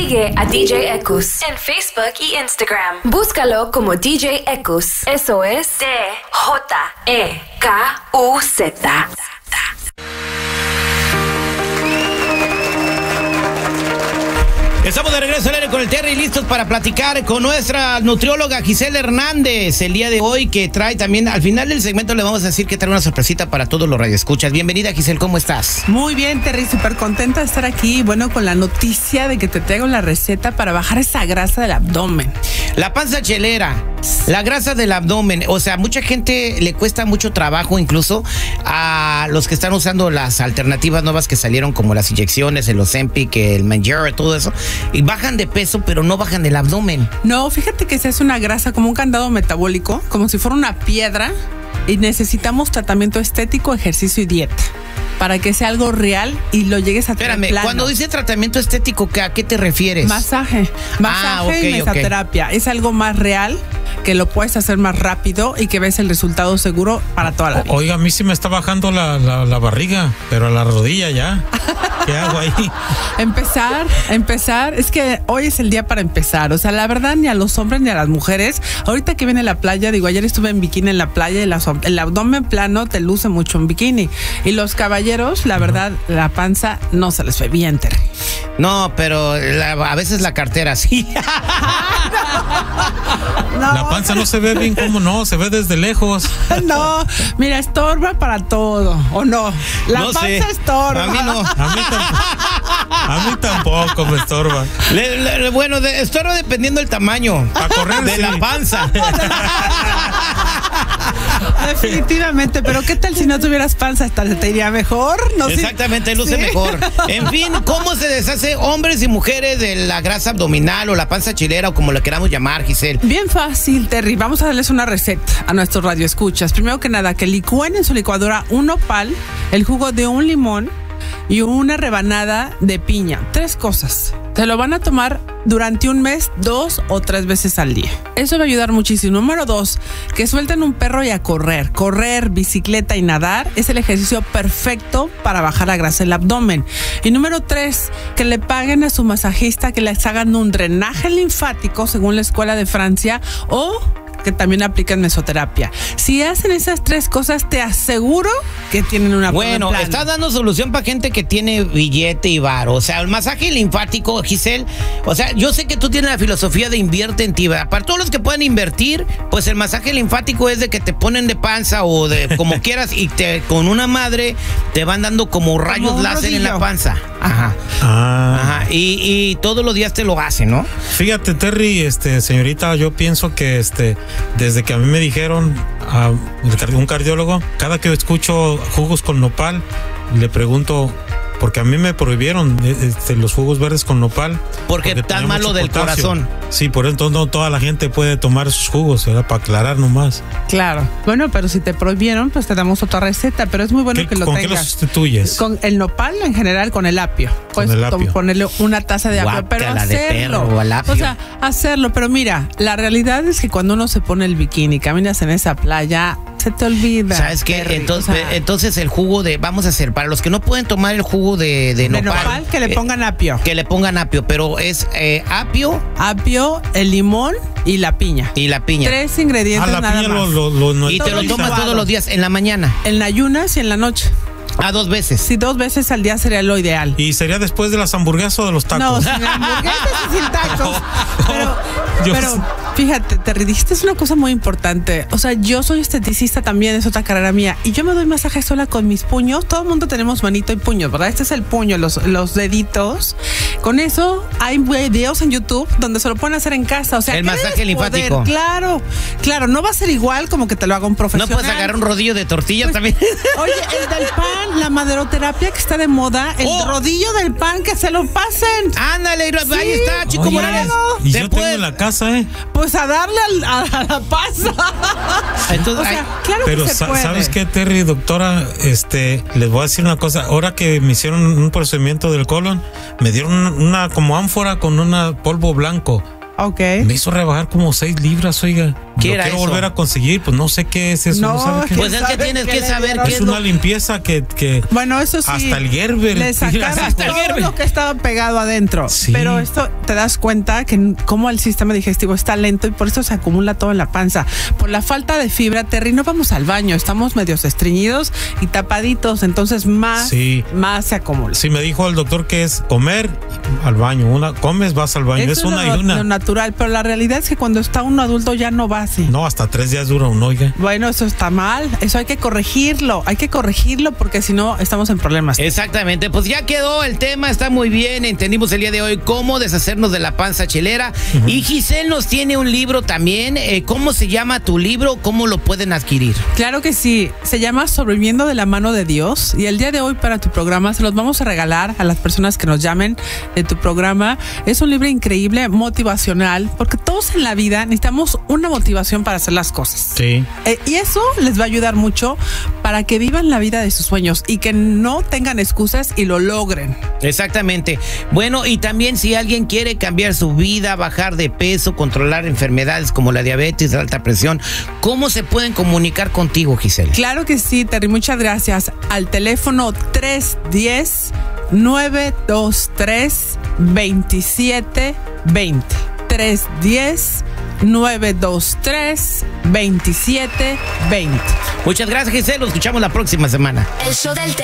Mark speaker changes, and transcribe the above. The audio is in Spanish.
Speaker 1: Sigue a DJ Ekus en Facebook y Instagram. Búscalo como DJ Ekus. Eso es DJEKUZ.
Speaker 2: Estamos de regreso al aire con el Terry, listos para platicar con nuestra nutrióloga Giselle Hernández el día de hoy, que trae también, al final del segmento le vamos a decir que trae una sorpresita para todos los radioescuchas. Bienvenida, Giselle, ¿cómo estás?
Speaker 3: Muy bien, Terry, súper contenta de estar aquí, bueno, con la noticia de que te traigo la receta para bajar esa grasa del abdomen.
Speaker 2: La panza chelera, la grasa del abdomen, o sea, mucha gente le cuesta mucho trabajo, incluso a los que están usando las alternativas nuevas que salieron, como las inyecciones, el Ozempic, el Mounjaro, todo eso, y bajan de peso, pero no bajan del abdomen.
Speaker 3: No, fíjate que se hace una grasa como un candado metabólico, como si fuera una piedra, y necesitamos tratamiento estético, ejercicio y dieta para que sea algo real y lo llegues a tener.
Speaker 2: Espérame, cuando dice tratamiento estético, ¿a qué te refieres?
Speaker 3: Masaje y mesoterapia. Es algo más real, que lo puedes hacer más rápido y que ves el resultado seguro para toda la vida.
Speaker 4: Oiga, a mí sí me está bajando la barriga, pero a la rodilla ya. ¿Qué hago ahí? Empezar, es que hoy es el día para empezar. O sea, la verdad, ni a los hombres ni a las mujeres. Ahorita que viene la playa, digo, ayer estuve en bikini en la playa y el abdomen plano te luce mucho en bikini. Y los caballeros, la verdad, la panza no se les ve bien, Terry.
Speaker 2: No, pero a veces la cartera sí.
Speaker 4: No. La panza no se ve bien, ¿cómo no? Se ve desde lejos.
Speaker 3: No, mira, estorba para todo, ¿o no? La
Speaker 2: no
Speaker 3: panza
Speaker 2: sé.
Speaker 3: estorba.
Speaker 2: A mí no.
Speaker 4: A mí tampoco me estorba.
Speaker 2: Bueno, estorba dependiendo del tamaño.
Speaker 4: Para correr
Speaker 2: de la panza.
Speaker 3: Definitivamente, pero ¿qué tal si no tuvieras panza? Hasta te iría mejor, ¿no?
Speaker 2: Exactamente, luce mejor. En fin, ¿cómo se deshace hombres y mujeres de la grasa abdominal o la panza chilera o como la queramos llamar, Giselle?
Speaker 3: Bien fácil, Terry. Vamos a darles una receta a nuestros radioescuchas. Primero que nada, que licúen en su licuadora un nopal, el jugo de un limón y una rebanada de piña. 3 cosas. Se lo van a tomar durante un mes 2 o 3 veces al día. Eso va a ayudar muchísimo. Número 2, que suelten un perro y a correr. Correr, bicicleta y nadar es el ejercicio perfecto para bajar la grasa del abdomen. Y número 3, que le paguen a su masajista que les hagan un drenaje linfático según la Escuela de Francia o que también aplican mesoterapia. Si hacen esas 3 cosas, te aseguro que tienen una
Speaker 2: Bueno, estás dando solución para gente que tiene billete y varo. O sea, el masaje linfático, Giselle, o sea, yo sé que tú tienes la filosofía de invierte en ti, ¿verdad? Para todos los que pueden invertir, pues el masaje linfático es de que te ponen de panza o de como quieras y con una madre te van dando como rayos láser en la panza. Ajá. Ajá. Y todos los días te lo hacen, ¿no?
Speaker 4: Fíjate, Terry, señorita, yo pienso que desde que a mí me dijeron un cardiólogo, cada que escucho jugos con nopal, le pregunto, porque a mí me prohibieron los jugos verdes con nopal.
Speaker 2: Porque tan malo del corazón.
Speaker 4: Sí, por eso no toda la gente puede tomar esos jugos, era para aclarar nomás.
Speaker 3: Claro. Bueno, pero si te prohibieron, pues te damos otra receta, pero es muy bueno que lo tengas.
Speaker 4: ¿Con qué lo sustituyes?
Speaker 3: Con el nopal, en general, con el apio. Puedes ponerle una taza de apio, pero hacerlo. O sea, hacerlo, pero mira, la realidad es que cuando uno se pone el bikini, caminas en esa playa, se te olvida.
Speaker 2: ¿Sabes qué? Entonces el jugo vamos a hacer, para los que no pueden tomar el jugo de nopal,
Speaker 3: que le pongan apio.
Speaker 2: Que le pongan apio, pero es apio,
Speaker 3: el limón y la piña. 3 ingredientes nada más.
Speaker 2: Y te lo tomas todos los días, en la mañana.
Speaker 3: En ayunas y en la noche.
Speaker 2: 2 veces.
Speaker 3: Sí, 2 veces al día sería lo ideal.
Speaker 4: ¿Y sería después de las hamburguesas o de los tacos?
Speaker 3: No, sin hamburguesas y sin tacos. Pero fíjate, te dijiste, es una cosa muy importante. O sea, yo soy esteticista también, es otra carrera mía. Y yo me doy masaje sola con mis puños. Todo el mundo tenemos manito y puño, ¿verdad? Este es el puño, los deditos. Con eso hay videos en YouTube donde se lo pueden hacer en casa. O sea,
Speaker 2: el masaje linfático.
Speaker 3: Claro, no va a ser igual como que te lo haga un profesional.
Speaker 2: No puedes agarrar un rodillo de tortilla también.
Speaker 3: Oye, el del pan, la maderoterapia que está de moda, el rodillo del pan, que se lo pasen.
Speaker 2: Ándale, ahí está, Chico Morales.
Speaker 4: Y yo tengo en la casa,
Speaker 3: Pues a darle a la panza.
Speaker 2: Entonces,
Speaker 3: o sea, claro
Speaker 4: pero
Speaker 3: que se puede.
Speaker 4: ¿Sabes qué, Terry, doctora? Les voy a decir una cosa. Ahora que me hicieron un procedimiento del colon, me dieron una como ánfora con un polvo blanco.
Speaker 3: Ok.
Speaker 4: Me hizo rebajar como 6 libras, oiga.
Speaker 2: ¿Qué
Speaker 4: Lo
Speaker 2: era
Speaker 4: quiero
Speaker 2: eso?
Speaker 4: volver a conseguir, pues no sé qué es eso.
Speaker 3: No,
Speaker 4: sabe qué
Speaker 2: Pues es que
Speaker 3: ¿sabe
Speaker 2: tienes
Speaker 3: qué
Speaker 2: que
Speaker 3: le
Speaker 2: saber
Speaker 3: dieron?
Speaker 2: qué
Speaker 4: es
Speaker 2: es lo...
Speaker 4: una limpieza que
Speaker 3: Bueno, eso sí.
Speaker 4: hasta el Gerber.
Speaker 3: Le sacaron
Speaker 2: Hasta el
Speaker 3: todo
Speaker 2: Gerber.
Speaker 3: lo que estaba pegado adentro.
Speaker 4: Sí.
Speaker 3: Pero esto te das cuenta que como el sistema digestivo está lento y por eso se acumula todo en la panza. Por la falta de fibra, Terry, no vamos al baño. Estamos medios estreñidos y tapaditos. Entonces más se acumula.
Speaker 4: Sí, me dijo el doctor que es comer al baño. Comes, vas al baño.
Speaker 3: Eso
Speaker 4: es una y una.
Speaker 3: lo natural. Pero la realidad es que cuando está uno adulto ya no va así.
Speaker 4: No, hasta 3 días dura uno, oiga.
Speaker 3: Bueno, eso está mal. Eso hay que corregirlo. Hay que corregirlo porque si no estamos en problemas.
Speaker 2: Exactamente, pues ya quedó el tema, está muy bien, entendimos el día de hoy cómo deshacernos de la panza chelera. Y Giselle nos tiene un libro también. ¿Cómo se llama tu libro? ¿Cómo lo pueden adquirir?
Speaker 3: Claro que sí, se llama Sobreviviendo de la mano de Dios y el día de hoy para tu programa se los vamos a regalar a las personas que nos llamen de tu programa. Es un libro increíble, motivacional, porque todos en la vida necesitamos una motivación para hacer las cosas.
Speaker 4: Sí.
Speaker 3: Y eso les va a ayudar mucho para que vivan la vida de sus sueños y que no tengan excusas y lo logren.
Speaker 2: Exactamente. Bueno, y también si alguien quiere cambiar su vida, bajar de peso, controlar enfermedades como la diabetes, la alta presión, ¿cómo se pueden comunicar contigo, Giselle?
Speaker 3: Claro que sí, Terry, muchas gracias. Al teléfono 310-923-2720. 310-923-2720.
Speaker 2: Muchas gracias, Giselle. Lo escuchamos la próxima semana.
Speaker 1: El show del